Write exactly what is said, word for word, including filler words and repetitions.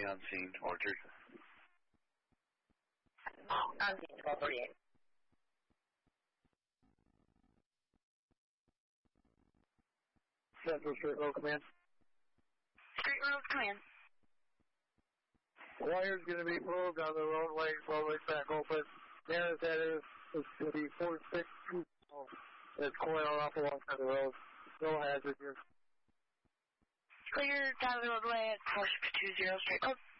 on scene, Orchard. On scene, twelve forty-eight. Central Street Road Command. Street Road Command. Wire's going to be moved on the roadway, slowly back open. Nearest that is, it's going to be four six two. It's coil off alongside the road. No hazard here. Clear down the roadway at four six two zero Street Road.